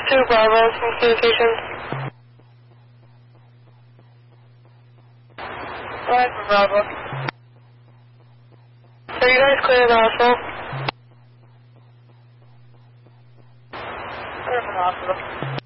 2 Bravo, some communications. Go ahead for Bravo. So you guys clear the hospital? Clear from the hospital.